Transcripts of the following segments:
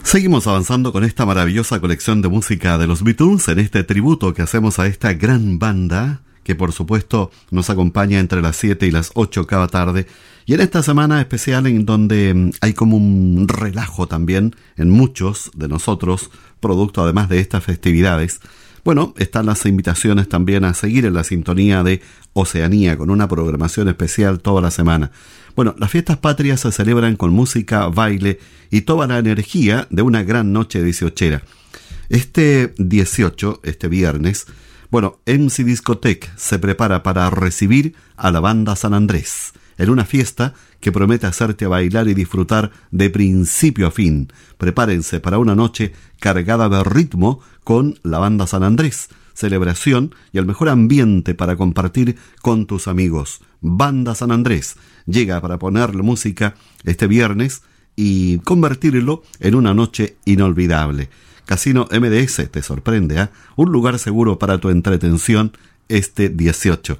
Seguimos avanzando con esta maravillosa colección de música de los Beatles en este tributo que hacemos a esta gran banda que por supuesto nos acompaña entre las 7 y las 8 cada tarde, y en esta semana especial en donde hay como un relajo también en muchos de nosotros, producto además de estas festividades. Bueno, están las invitaciones también a seguir en la sintonía de Oceanía con una programación especial toda la semana. Bueno, las fiestas patrias se celebran con música, baile y toda la energía de una gran noche dieciochera. Este 18, este viernes, bueno, MC Discotech se prepara para recibir a la banda San Andrés en una fiesta que promete hacerte bailar y disfrutar de principio a fin. Prepárense para una noche cargada de ritmo con la banda San Andrés, celebración y el mejor ambiente para compartir con tus amigos. Banda San Andrés llega para ponerle música este viernes y convertirlo en una noche inolvidable. Casino MDS te sorprende, ¿eh? Un lugar seguro para tu entretención este 18.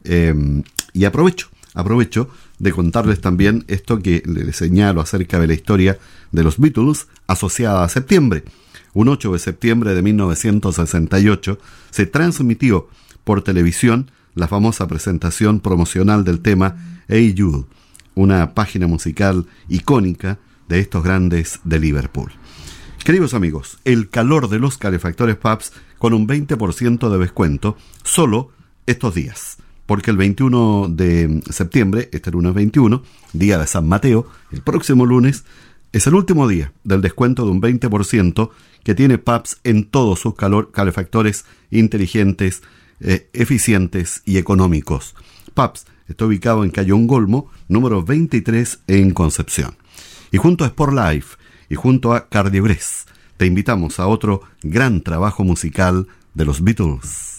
Y aprovecho de contarles también esto que les señalo acerca de la historia de los Beatles asociada a septiembre. Un 8 de septiembre de 1968 se transmitió por televisión la famosa presentación promocional del tema Hey Jude, una página musical icónica de estos grandes de Liverpool. Queridos amigos, el calor de los calefactores Pabst con un 20% de descuento solo estos días, porque el 21 de septiembre, este lunes 21, día de San Mateo, el próximo lunes, es el último día del descuento de un 20% que tiene Pabst en todos sus calefactores inteligentes, eficientes y económicos. Pabst está ubicado en calle Ongolmo, número 23 en Concepción. Y junto a Sport Life y junto a Cardiogrés, te invitamos a otro gran trabajo musical de los Beatles.